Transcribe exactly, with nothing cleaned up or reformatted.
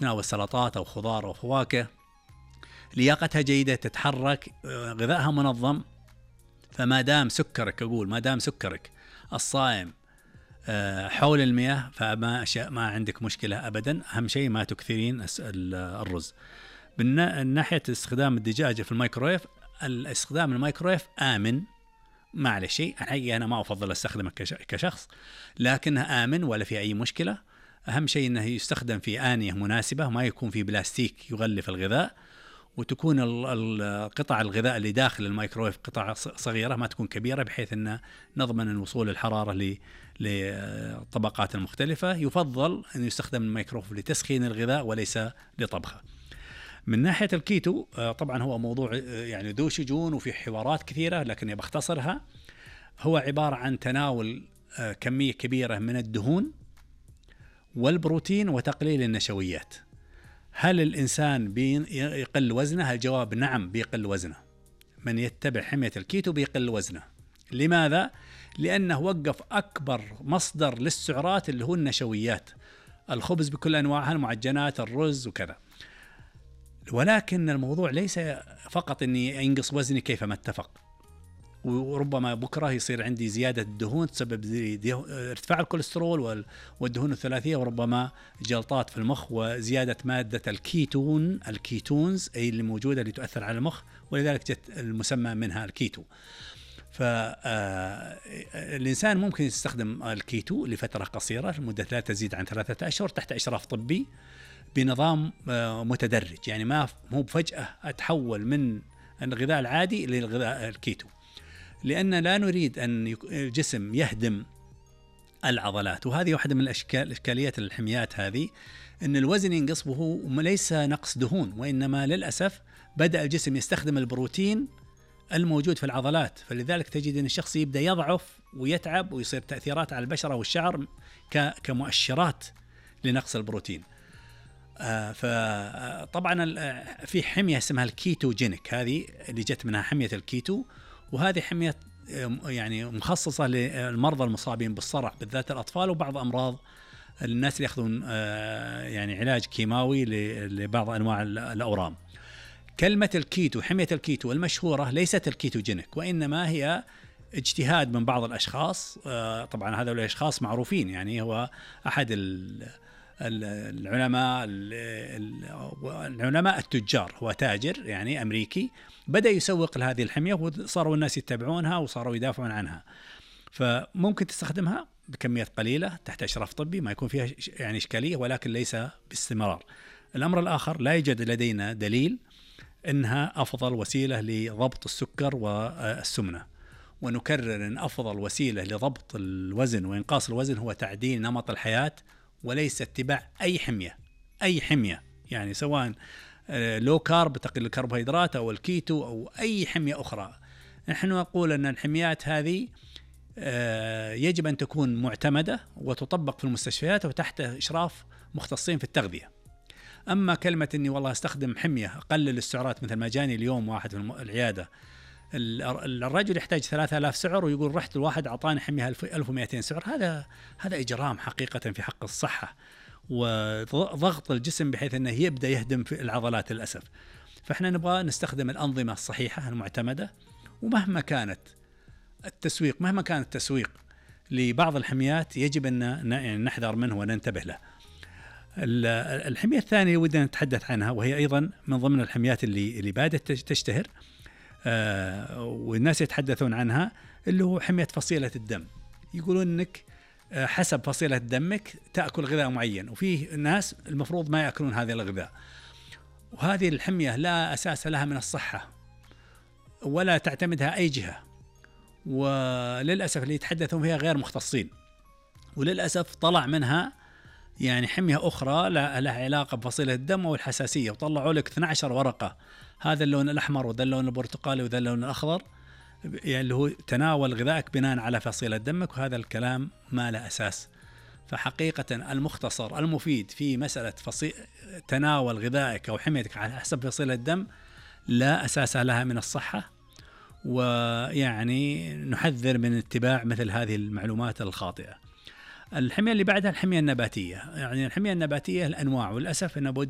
تتناول سلطات أو خضار أو فواكه، لياقتها جيدة، تتحرك، غذائها منظم. فما دام سكرك، أقول ما دام سكرك الصائم حول المياه، فما ما عندك مشكلة أبدا. أهم شيء ما تكثرين الرز. من ناحية استخدام الدجاجة في الميكرويف، الاستخدام الميكرويف آمن، ما عليه شيء. الحقيقة أنا ما أفضل استخدمه كشخص، لكنها آمن ولا في أي مشكلة. أهم شيء أنه يستخدم في آنية مناسبة، ما يكون في بلاستيك يغلف الغذاء، وتكون القطع الغذاء اللي داخل الميكرويف قطع صغيرة، ما تكون كبيرة، بحيث أن نضمن الوصول الحرارة للطبقات المختلفة. يفضل أن يستخدم الميكرويف لتسخين الغذاء وليس لطبخه. من ناحية الكيتو، طبعا هو موضوع يعني ذو شجون وفي حوارات كثيرة، لكن بختصرها. هو عبارة عن تناول كمية كبيرة من الدهون والبروتين وتقليل النشويات. هل الإنسان بيقل وزنه؟ الجواب نعم، بيقل وزنه. من يتبع حمية الكيتو بيقل وزنه. لماذا؟ لأنه وقف أكبر مصدر للسعرات اللي هو النشويات، الخبز بكل أنواعها، المعجنات، الرز وكذا. ولكن الموضوع ليس فقط أني أنقص وزني كيفما اتفق، وربما بكرة يصير عندي زيادة الدهون تسبب ارتفاع الكوليسترول والدهون الثلاثية، وربما جلطات في المخ وزيادة مادة الكيتون الكيتونز أي اللي موجودة اللي تؤثر على المخ، ولذلك جت المسمى منها الكيتو. فالإنسان ممكن يستخدم الكيتو لفترة قصيرة لمدة لا تزيد عن ثلاثة أشهر تحت إشراف طبي بنظام متدرج. يعني ما مو بفجأة أتحول من الغذاء العادي للغذاء الكيتو، لأن لا نريد أن الجسم يهدم العضلات. وهذه واحدة من الأشكال الإشكاليات الحميات هذه، أن الوزن ينقص وهو ليس نقص دهون، وإنما للأسف بدأ الجسم يستخدم البروتين الموجود في العضلات. فلذلك تجد أن الشخص يبدأ يضعف ويتعب ويصير تأثيرات على البشرة والشعر كمؤشرات لنقص البروتين. آه فطبعا في حمية اسمها الكيتوجينيك، هذه اللي جت منها حمية الكيتو، وهذه حمية يعني مخصصة للمرضى المصابين بالصرع، بالذات الأطفال وبعض أمراض الناس اللي يأخذون آه يعني علاج كيماوي لبعض أنواع الأورام. كلمة الكيتو، حمية الكيتو المشهورة ليست الكيتوجينيك، وإنما هي اجتهاد من بعض الأشخاص. آه طبعا هذول الأشخاص معروفين، يعني هو أحد العلماء العلماء التجار، هو تاجر يعني أمريكي، بدأ يسوق لهذه الحمية وصاروا الناس يتبعونها وصاروا يدافعون عنها. فممكن تستخدمها بكميات قليلة تحت إشراف طبي، ما يكون فيها يعني إشكالية، ولكن ليس باستمرار. الأمر الآخر، لا يوجد لدينا دليل أنها أفضل وسيلة لضبط السكر والسمنة، ونكرر أن أفضل وسيلة لضبط الوزن وإنقاص الوزن هو تعديل نمط الحياة، وليس اتباع أي حمية. أي حمية يعني سواء لو كارب تقليل الكربوهيدرات أو الكيتو أو أي حمية أخرى. نحن نقول أن الحميات هذه يجب أن تكون معتمدة وتطبق في المستشفيات وتحت إشراف مختصين في التغذية. أما كلمة أني والله استخدم حمية أقلل السعرات، مثل ما جاني اليوم واحد في العيادة، الرجل يحتاج ثلاثة آلاف سعر ويقول رحت الواحد أعطاني حمية ألف ومئتين سعر. هذا هذا إجرام حقيقة في حق الصحة وضغط الجسم بحيث أنه يبدأ يهدم في العضلات للأسف. فإحنا نبغى نستخدم الأنظمة الصحيحة المعتمدة، ومهما كانت التسويق مهما كان التسويق لبعض الحميات يجب أن نحذر منه وننتبه له. الحمية الثانية ودنا نتحدث عنها، وهي أيضا من ضمن الحميات اللي اللي بدأت تشتهر آه والناس يتحدثون عنها، اللي هو حمية فصيلة الدم. يقولون أنك حسب فصيلة دمك تأكل غذاء معين، وفيه ناس المفروض ما يأكلون هذا الغذاء. وهذه الحمية لا أساس لها من الصحة ولا تعتمدها أي جهة، وللأسف اللي يتحدثون فيها غير مختصين، وللأسف طلع منها يعني حمية أخرى لها علاقة بفصيلة الدم والحساسية، وطلعوا لك اثنتي عشرة ورقة، هذا اللون الأحمر وذا اللون البرتقالي وذا اللون الأخضر، يعني اللي هو تناول غذائك بناء على فصيلة دمك، وهذا الكلام ما له أساس. فحقيقة المختصر المفيد في مسألة فصيل تناول غذائك أو حميتك على حسب فصيلة الدم لا أساس لها من الصحة، ويعني نحذر من اتباع مثل هذه المعلومات الخاطئة. الحمية اللي بعدها الحمية النباتية. يعني الحمية النباتية الأنواع، والأسف أن